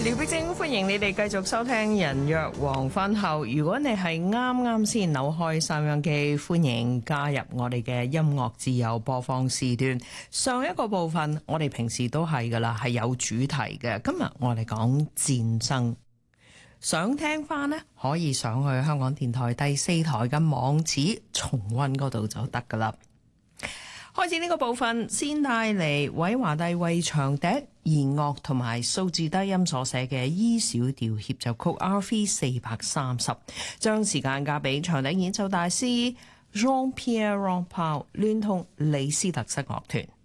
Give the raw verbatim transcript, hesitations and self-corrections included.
廖碧晶，歡迎你哋繼續收聽《人約黃昏後》。如果你係啱啱先扭開收音機，歡迎加入我哋嘅音樂自由播放時段。上一個部分我哋平時都係噶啦，係有主題嘅。今日我哋講戰爭，想聽翻呢，可以上去香港電台第四台嘅網址重溫嗰度就得噶啦。開始呢個部分，先帶嚟韋華第為長笛、弦樂同埋數字低音所寫嘅 E 小調協奏曲 R V 四百三十，將時間交俾長笛演奏大師 Jean-Pierre Rampal 聯同李斯特瑟樂團。